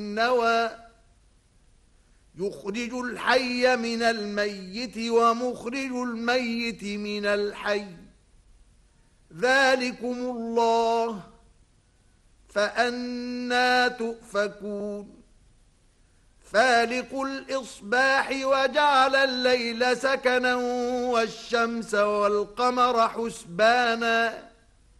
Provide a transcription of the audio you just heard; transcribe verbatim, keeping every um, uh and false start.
النوى يخرج الحي من الميت ومخرج الميت من الحي ذلكم الله فأنى تؤفكون فالق الإصباح وجعل الليل سكنا والشمس والقمر حسبانا